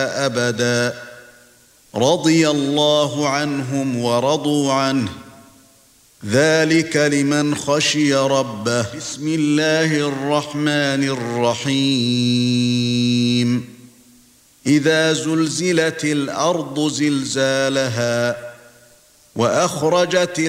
أبدا رضي الله عنهم ورضوا عنه ذلك لمن خشي ربه. بسم الله الرحمن الرحيم إذا زلزلت الأرض زلزالها وأخرجت